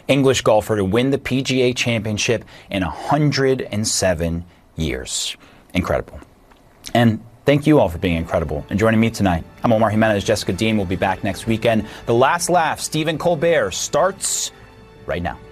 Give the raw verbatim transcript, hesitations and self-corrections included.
English golfer to win the P G A Championship in one hundred seven years. Incredible. And thank you all for being incredible and joining me tonight. I'm Omar Jimenez. Jessica Dean will be back next weekend. The Last Laugh, Stephen Colbert, starts right now.